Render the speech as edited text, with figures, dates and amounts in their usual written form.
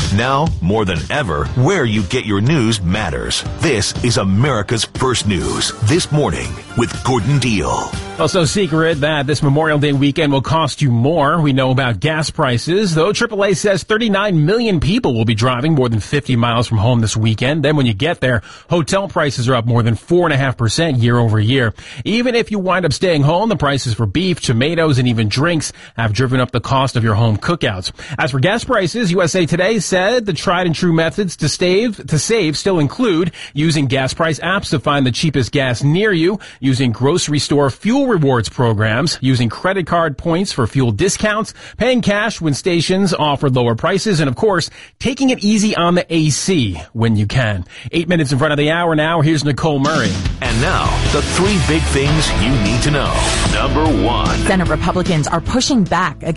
Now, more than ever, where you get your news matters. This is America's First News This Morning with Gordon Deal. Well, so secret that this Memorial Day weekend will cost you more. We know about gas prices, though AAA says 39 million people will be driving more than 50 miles from home this weekend. Then when you get there, hotel prices are up more than 4.5% year over year. Even if you wind up staying home, the prices for beef, tomatoes, and even drinks have driven up the cost of your home cookouts. As for gas prices, USA Today said the tried and true methods to save still include using gas price apps to find the cheapest gas near you, using grocery store fuel rewards programs, using credit card points for fuel discounts, paying cash when stations offer lower prices, and of course, taking it easy on the AC when you can. 8 minutes in front of the hour now. Here's Nicole Murray. And now, the 3 big things you need to know. Number 1. Senate Republicans are pushing back against